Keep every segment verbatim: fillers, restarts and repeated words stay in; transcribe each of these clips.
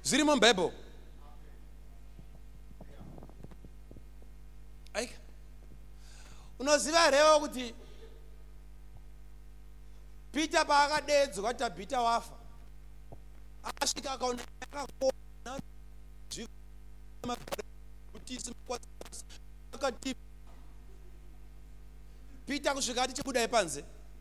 zviri muBhayibheri. Ayi, unoziva rewo kuti Peter paakadedzwa kuti Peter wafa, akasvika akaona akakona akati Peter kusvika ati chibudai panze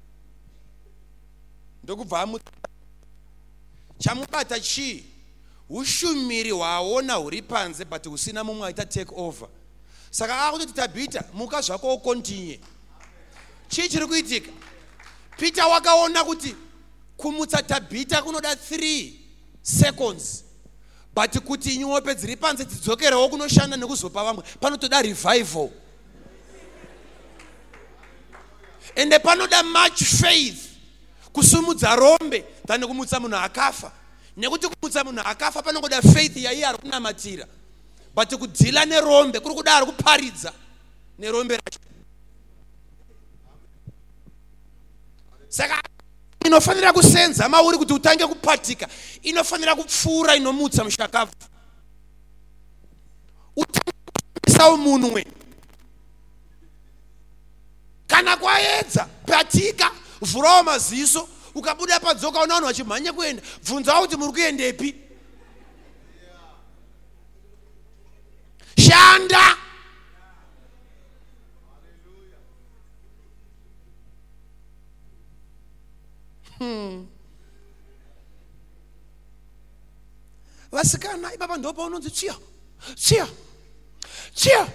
ndokubva amu chamubata chii ushumiri hwaona huri panze but usina mumwe aita take over. Saka akutoti Tabita muka zvako ukontinye. Chii chiri kuitika? Peter wakaona kuti kumutsa Tabita kunoda three seconds, but kuti nyope dziri panze dzidzokerewo kunoshanda nekuzopa vamwe panotoda revival. Ende panoda much faith kusumudza rombe than kumutsa munhu akafa. Nekuti kumutsa munhu akafa panogoda faith yaiye ari kunamatira, but kudhila nerombe kuri kuda ari kuparidza nerombe racho. Saka inofanira kusenza mauri kuti utange kupatika, inofanira kupfuura inomutsa mushakafu. Utange kuisa umunwe kana kwaedza patika vhurawo maziso ukabuda padzoka una vanhu vachimhanya kuenda, bvunzawo kuti muri kuendepi. Shanda. Hmm. Vasikana ibaba ndopa unonzi chiya chiya chiya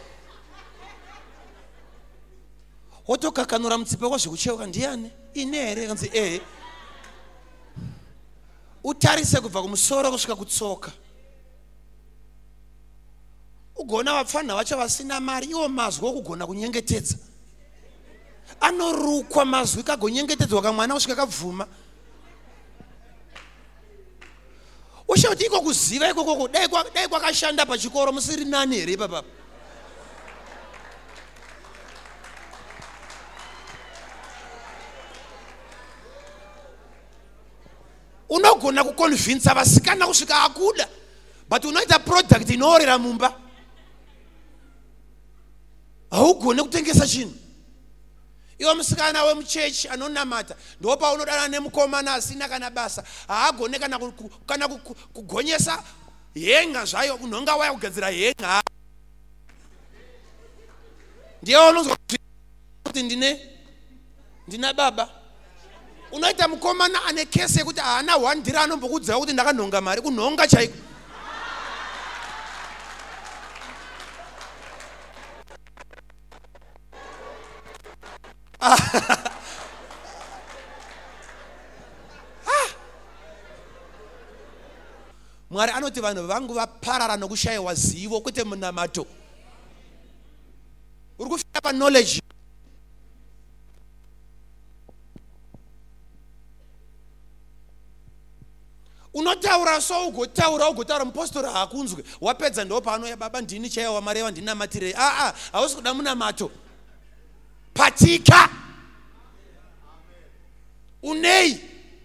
wotokakanura mutsipe wazvekucheuka ndiani ine here kanzi eh utarise kubva kumusoro kusvika kutsoka. Ugona vapfana vacho vasina mari, iwo mazwi okugona kunyengetedza anorukwa mazwi kagonyengetedzwa kamwana kusvika kabvuma. Ushauti iko kuziva ikoko dai kwakashanda pachikoro musiri nani here papa. Unogona kuconvince vasikana kusvika akuda, but unoita product inoorera mumba. Haugone kutengesa chinhu. Iwo musikana wemuchechi anonamata ndopa unodana nemukomana asina kana basa, haagone kana kana kugonyesa henga zvayo, unonga waya kugadzira henga. Ndiye unozwa kuti ndine ndina baba. Unoita mukomana ane kesi yekuti haana one dhira anombokudza kuti ndakanhonga mari, kunhonga chaiko. Mwari anoti vanhu vangu vaparara nokushayiwa zivo kwete munamato. Uri kufika pa knowledge. Unotaura so ugotaura ugotaura mupostori haakunzwe, wapedza ndo paanoya baba ndini chaiwa wamareva ndinamatire. Ah ah, hausi kuda munamato. Patika. Unei.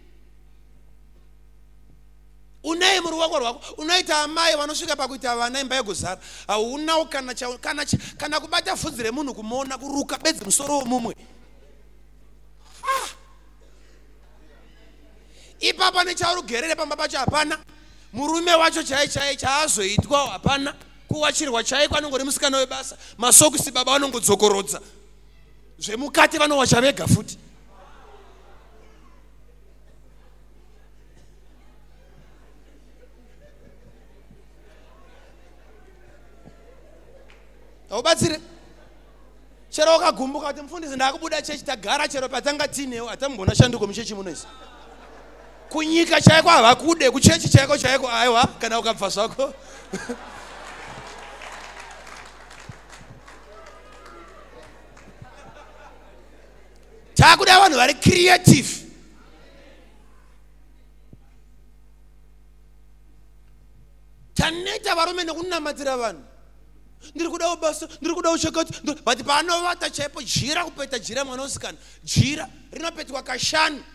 Unei muri wako rwako. Unoita amai vanosvika pakuita vana imba yegozara. Hauna kana kana kana kubata vhudzi remunhu kumuona kuruka bedzi musoro womumwe. Ah. Ipapa necharugerere pamba pacho hapana. Murume wacho chai chai chaazoitwa hapana. Kuwachirwa chaiko anongori musikana webasa. Masokisi baba vanongodzokorodza. Zvemukati vanowacha vega futi. Aubatsire. Chero wakagumbuka kuti mufundisi ndakubuda chechi tagara chero patanga tinewo atambona shanduko muchechi munoisi. Kunyika chaiko havakude, kuchechi chaiko chaiko aiwa kana ukabva zvako. Takuda vanhu vari creative. Taneta varume nekunamatira vanhu. Ndiri kuda ubasa, ndiri kuda ushakati, but panovata chaipo jira kupeta jira mwanasikana. Jira rinopetwa kashanu.